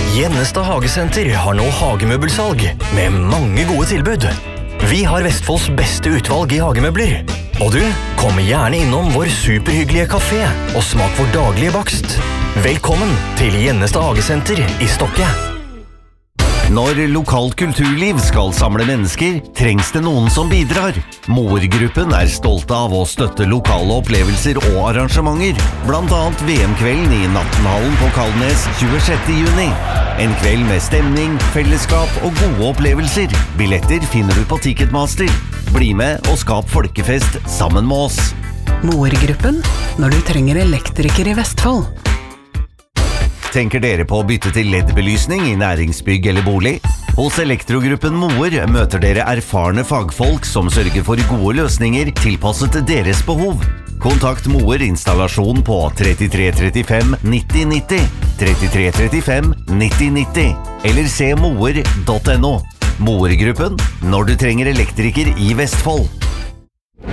Gjennestad Hagesenter har nå hagemøbelsalg med mange gode tilbud. Vi har Vestfolds beste utvalg i hagemøbler. Og du, kom gjerne innom vår superhyggelige kafé og smak vår daglige bakst. Velkommen til Gjennestad Hagesenter i Stokke. Når lokalt kulturliv skal samle mennesker, trengs det noen som bidrar. Moer-gruppen stolte av å støtte lokale opplevelser og arrangementer, blant annet VM-kvelden i Nattenhallen på Kalnes 26. juni. En kveld med stemning, fellesskap og gode opplevelser. Billetter finner du på Ticketmaster. Bli med og skap folkefest sammen med oss. Moer-gruppen, når du trenger elektriker i Vestfold. Tenker dere på å bytte til LED-belysning i næringsbygg eller bolig? Hos Elektrogruppen Moer møter dere erfarne fagfolk som sørger for gode løsninger tilpasset deres behov. Kontakt Moer installasjon på 3335 90 90, 3335 90 90, eller se moer.no. Moer-gruppen, når du trenger elektriker i Vestfold.